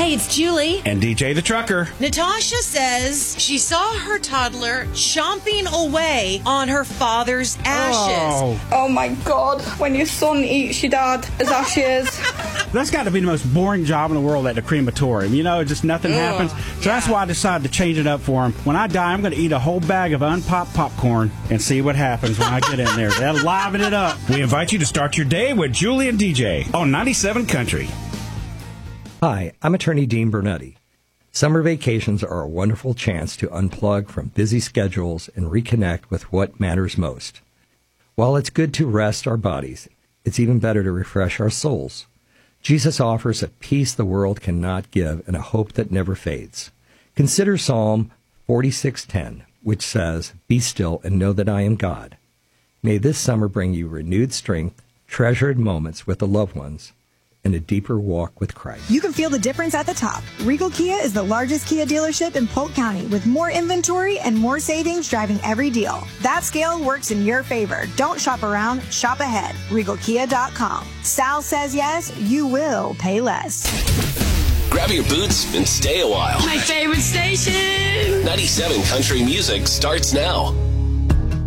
Hey, it's Julie. And DJ the Trucker. Natasha says she saw her toddler chomping away on her father's ashes. Oh my God, when your son eats your dad as ashes. That's got to be the most boring job in the world at the crematorium. You know, just nothing happens. So that's why I decided to change it up for him. When I die, I'm going to eat a whole bag of unpopped popcorn and see what happens when I get in there. That'll liven it up. We invite you to start your day with Julie and DJ on 97 Country. Hi, I'm attorney Dean Bernetti. Summer vacations are a wonderful chance to unplug from busy schedules and reconnect with what matters most. While it's good to rest our bodies, it's even better to refresh our souls. Jesus offers a peace the world cannot give and a hope that never fades. Consider Psalm 46:10, which says, "Be still and know that I am God." May this summer bring you renewed strength, treasured moments with the loved ones, and a deeper walk with Christ. You can feel the difference at the top. Regal Kia is the largest Kia dealership in Polk County with more inventory and more savings driving every deal. That scale works in your favor. Don't shop around, shop ahead. RegalKia.com. Sal says yes, you will pay less. Grab your boots and stay a while. My favorite station. 97 Country Music starts now.